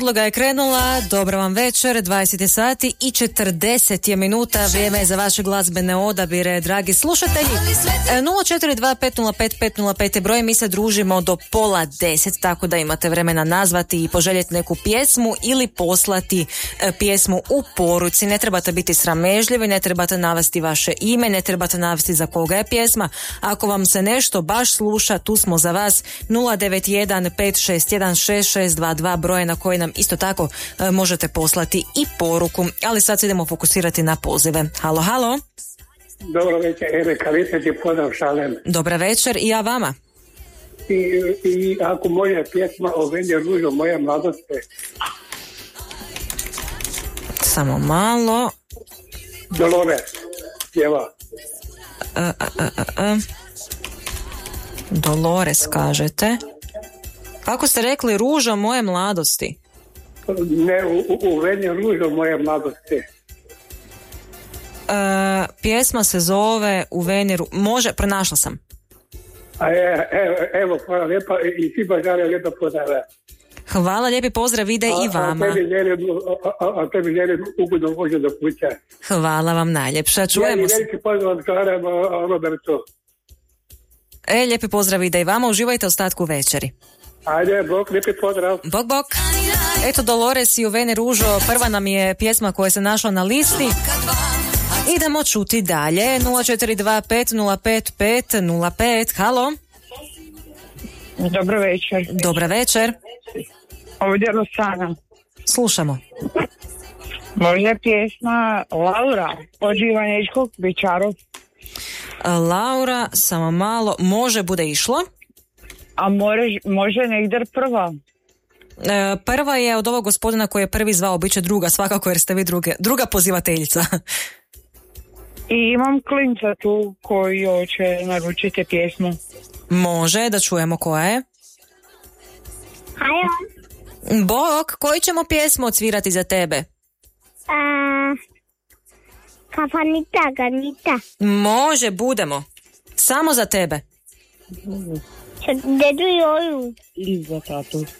Podloga je krenula, dobro vam večer, 20 sati i 40 je minuta, vrijeme je za vaše glazbene odabire, dragi slušatelji. 0425055505 je broj, mi se družimo do 9:30, tako da imate vremena nazvati i poželjeti neku pjesmu ili poslati pjesmu u poruci. Ne trebate biti sramežljivi, ne trebate navesti vaše ime, ne trebate navesti za koga je pjesma. Ako vam se nešto baš sluša, tu smo za vas. 091-561-6622 broje na koje nam isto tako možete poslati i poruku. Ali sad se idemo fokusirati na pozive. Halo, halo. Dobro večer, Erika, vidite ti pozdrav šalem. Dobra večer i ja vama. I ako moja pjesma o Veni ružo moje mladosti. Samo malo. Dolores, pjeva. Dolores kažete. Kako ste rekli, ružo moje mladosti? Ne, u Veni ružo moje mladosti. Pjesma se zove U Veni može, pronašla sam. Evo, hvala lijepa i svi bažare lijepa pozdrave. Hvala, lijepi pozdrav ide i vama. A tebi želim ugodno vožnju do kuće. Hvala vam najljepša, čujemo se. Veliki pozdrav Robertu. Lijepi pozdrav ide i vama, uživajte ostatku večeri. Ajde, bok, lijepi pozdrav. Bok, bok. Eto Dolores i U Veni ružo, prva nam je pjesma koja se našla na listi. Idemo čuti dalje. 0425055505. Halo. Dobro večer. Dobra večer. Ovdje je Rosana. Slušamo. Možda pjesma Laura od Ivanečkog Bičarov. Laura, samo malo, može bude išlo. A može negdje prva. Prva je od ovog gospodina koji je prvi zvao, bit će druga svakako jer ste vi druga pozivateljica. I imam klinca tu koji hoće naručiti pjesmu. Može, da čujemo koja je. Hajo. Bok, koju ćemo pjesmu odsvirati za tebe? Kafanita, ganita. Može, budemo. Samo za tebe. Dedu joju. I za tatu.